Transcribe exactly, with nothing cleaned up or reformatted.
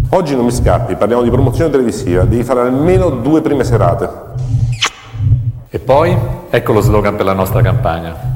Oggi non mi scappi, parliamo di promozione televisiva, devi fare almeno due prime serate. E poi, ecco lo slogan per la nostra campagna.